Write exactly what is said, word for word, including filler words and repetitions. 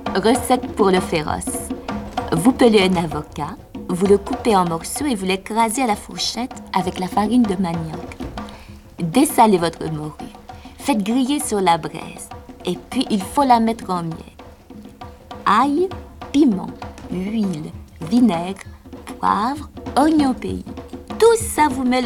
Recette pour le féroce. Vous pelez un avocat, vous le coupez en morceaux et vous l'écrasez à la fourchette avec la farine de manioc. Dessalez votre morue. Faites griller sur la braise. Et puis, il faut la mettre en miel. Ail, piment, huile, vinaigre, poivre, oignon pays. Tout ça, vous mélangez.